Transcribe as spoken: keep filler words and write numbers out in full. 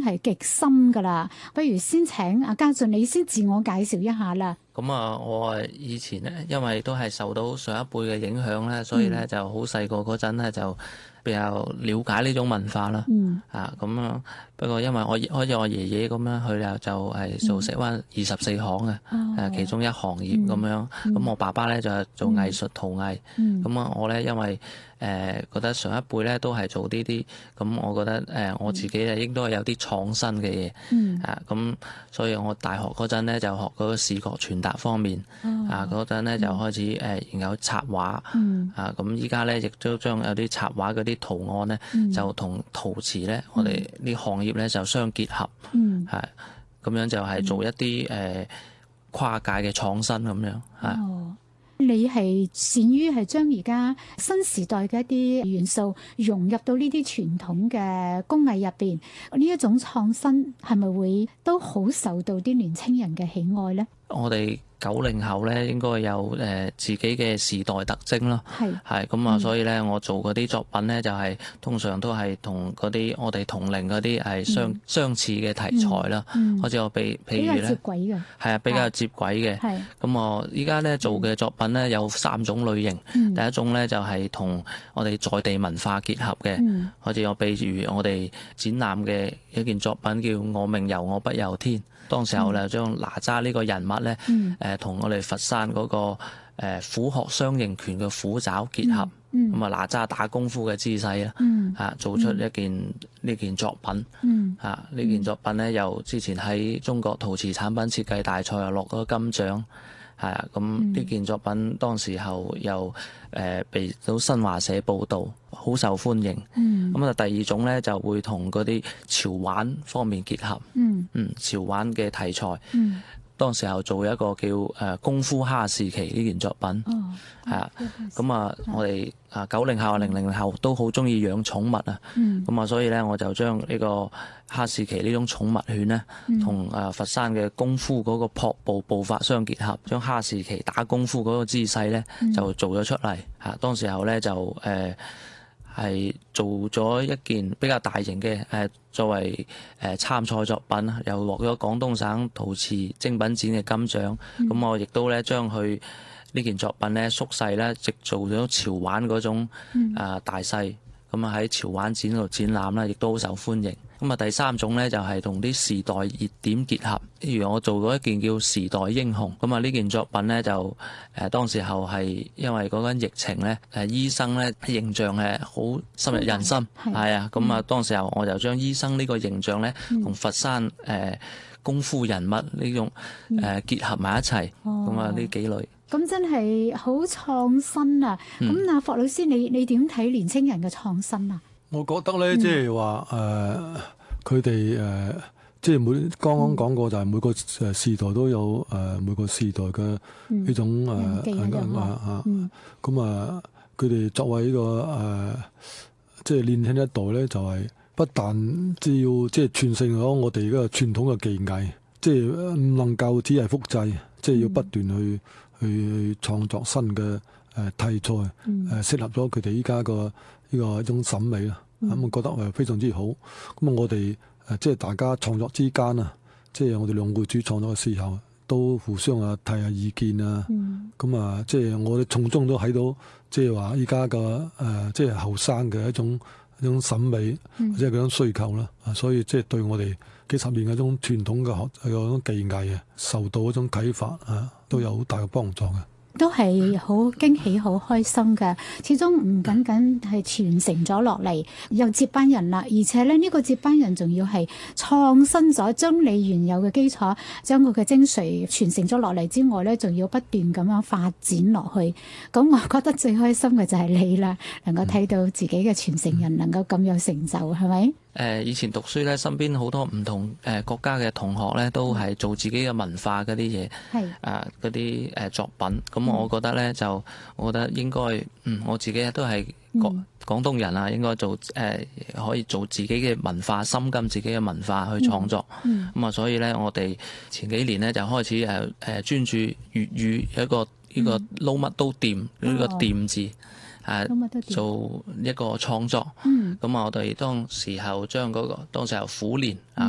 係極深噶啦。不如先請阿家俊你先自我介紹一下啦。 咁啊，我啊以前咧，因為都係受到上一輩嘅影響咧，所以咧就好細個嗰陣咧就比較了解呢種文化啦。 嗯。 啊，咁啊，不過因為我好似我爺爺咁樣，佢又就係做食灣二十四行嘅，誒、嗯、其中一行業咁樣。咁、嗯、我爸爸咧就係做藝術陶藝。咁啊、嗯，我咧因為誒、呃、覺得上一輩咧都係做呢啲，咁我覺得誒、呃、我自己咧應該係有啲創新嘅嘢。嗯。啊，咁所以我大學嗰陣咧就學嗰個視覺傳達方面。哦、啊，嗰陣咧就開始誒研究插畫。嗯。啊，咁依家咧亦都將有啲插畫嗰啲圖案咧，嗯、就同陶瓷咧，嗯、我哋呢行業咧就相結合。嗯。係，咁樣就係做一啲誒、呃、跨界嘅創新咁樣。係。哦。 你係善於係將而家新時代嘅一啲元素融入到呢啲傳統嘅工藝入邊，呢一種創新係咪會都好受到啲年青人嘅喜愛呢？ 我哋九零後咧應該有誒自己嘅時代特徵咯，係係咁啊，所以咧我做嗰啲作品咧就係、是、通常都係同嗰啲我哋同齡嗰啲係相、嗯、相似嘅題材啦，嗯嗯、好似我譬譬如咧， 接軌嘅係啊，比較接軌嘅，係咁我依家咧做嘅作品咧有三種類型，嗯、第一種咧就係同我哋在地文化結合嘅，嗯、好似我譬如我哋展覽嘅一件作品叫《我命由我不由天》。當時候咧，將哪吒呢個人物咧，誒同、嗯呃、我哋佛山嗰、那個誒、呃、虎鶴雙形拳嘅虎爪結合，咁啊、嗯嗯、哪吒打功夫嘅姿勢啦，嗯、啊做出一件呢、嗯、件作品，嗯、啊呢件作品咧又之前喺中國陶瓷產品設計大賽又落咗金獎。係啊，咁呢件作品當時候又誒、呃、被到新華社報導，好受歡迎。咁啊、嗯，第二種咧就會同嗰啲潮玩方面結合。嗯，嗯潮玩嘅題材。嗯，當時候做一個叫誒功夫哈士奇呢件作品。哦，係啊，咁啊，我哋啊九零後、零零後都好中意養寵物啊。嗯，咁啊，所以咧我就將呢個哈士奇呢種寵物犬咧，同誒佛山嘅功夫嗰個撲步步伐相結合，將哈士奇打功夫嗰個姿勢咧就做咗出嚟。嚇，當時候咧就誒係做咗一件比較大型嘅誒作為誒參賽作品，又獲咗廣東省陶瓷精品展嘅金獎。咁、嗯、我亦都咧將佢呢件作品咧縮細咧，直做咗潮玩嗰種誒大細。咁啊喺潮玩展度展覽啦，亦都好受歡迎。咁啊第三種咧就係同啲時代熱點結合，例如我做過一件叫《時代英雄》。咁啊呢件作品咧就誒當時候係因為嗰陣疫情咧，誒醫生咧形象係好深入人心，係啊。咁啊當時候我就將醫生呢個形象咧同佛山誒功夫人物呢種誒結合埋一齊。咁啊呢幾類。 咁真係好創新啊！咁阿霍老師，你你點睇年青人嘅創新啊？ 我覺得咧，即係話誒，佢哋誒，即係每剛剛講過，就係每個誒時代都有誒每個時代嘅呢種誒誒啊咁啊，佢哋作為呢個誒，即係年輕一代咧，就係不但只要即係傳承咗我哋呢個傳統嘅技藝，即係唔能夠只係複製，即係要不斷去。去創作新嘅誒題材，誒、嗯呃、適合咗佢哋依家個呢個一種審美啦。咁我、嗯、覺得誒非常之好。咁啊，我哋誒即係大家創作之間啊，即係我哋兩會主創作嘅時候，都互相啊提下意見啊。咁啊、嗯，即係我哋從中都睇到，即係話依家個誒即係後生嘅一種一種審美，嗯、或者係嗰種需求啦。啊，所以即係對我哋幾十年嗰種傳統嘅學嗰種技藝啊，受到嗰種啟發啊，都有好大嘅幫助嘅。 都係好驚喜、好開心嘅。始終唔僅僅係傳承咗落嚟，有接班人啦，而且咧呢個接班人仲要係創新咗，將你原有嘅基礎，將佢嘅精髓傳承咗落嚟之外咧，仲要不斷咁樣發展落去。咁我覺得最開心嘅就係你啦，能夠睇到自己嘅傳承人能夠咁有成就，係咪？ 誒以前讀書咧，身邊好多唔同誒國家嘅同學咧，都係做自己嘅文化嗰啲嘢，係啊嗰啲誒作品。咁我覺得咧，就我覺得應該，嗯，我自己都係廣廣東人啊，應該做誒、呃、可以做自己嘅文化，深耕自己嘅文化去創作。咁啊、嗯，所以咧，我哋前幾年咧就開始誒誒專注粵語一個呢個撈乜都掂呢、嗯、個掂字。誒、啊、做一個創作，咁啊、嗯，我哋當時候將嗰、那個當時候虎年啊。